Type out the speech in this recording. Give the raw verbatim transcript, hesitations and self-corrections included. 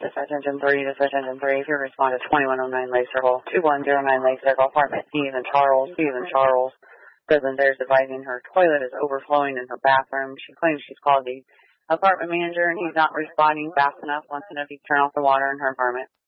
Dispatch engine three, dispatch engine three, if you respond to twenty-one oh nine Lake Circle, two one oh nine Lake Circle, apartment Steve and Charles, Steve and Charles. Resident there is advising her toilet is overflowing in her bathroom. She claims she's called the apartment manager and he's not responding fast enough. Wants to know if you can turn off the water in her apartment.